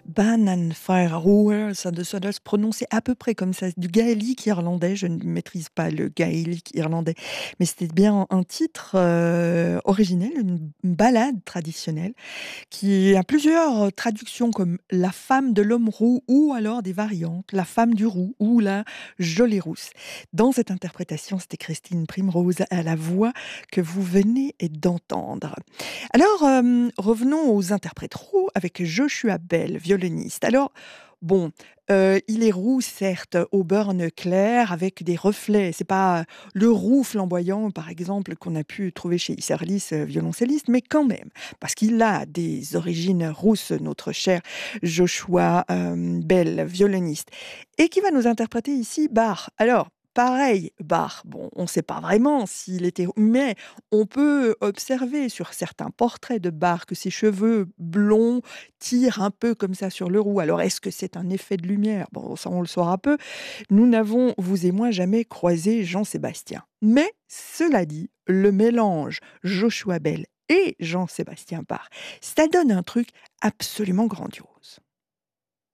Bananfire, ça doit se prononcer à peu près comme ça, du gaélique irlandais. Je ne maîtrise pas le gaélique irlandais, mais c'était bien un titre originel, une ballade traditionnelle qui a plusieurs traductions comme la femme de l'homme roux ou alors des variantes, la femme du roux ou la jolie rousse. Dans cette interprétation, c'était Christine Primrose à la voix que vous venez d'entendre. Alors, revenons aux interprètes roux avec Joshua Bell, violoniste. Alors, bon, il est roux certes, au burn clair avec des reflets. C'est pas le roux flamboyant, par exemple, qu'on a pu trouver chez Isserlis, violoncelliste, mais quand même, parce qu'il a des origines rousses, notre cher Joshua, Bell, violoniste, et qui va nous interpréter ici Bach. Alors, pareil, Bach, bon, on ne sait pas vraiment s'il était, mais on peut observer sur certains portraits de Bach que ses cheveux blonds tirent un peu comme ça sur le roux. Alors, est-ce que c'est un effet de lumière? Bon, ça, on le saura peu. Nous n'avons, vous et moi, jamais croisé Jean-Sébastien. Mais, cela dit, le mélange Joshua Bell et Jean-Sébastien Bach, ça donne un truc absolument grandiose.